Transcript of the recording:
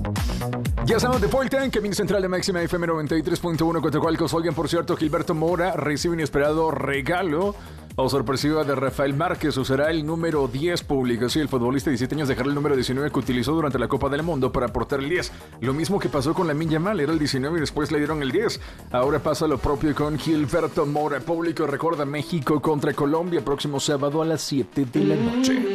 Ya estamos de vuelta en Camino Central de Máxima FM 93.1 Coatzacoalcos. Oigan, por cierto, Gilberto Mora recibe un inesperado regalo o sorpresiva de Rafael Márquez. Usará el número 10 público. Sí, el futbolista de 17 años dejará el número 19 que utilizó durante la Copa del Mundo para aportar el 10. Lo mismo que pasó con Lamine Yamal, era el 19 y después le dieron el 10. Ahora pasa lo propio con Gilberto Mora. Público, recuerda, México contra Colombia, próximo sábado a las 7 de la noche.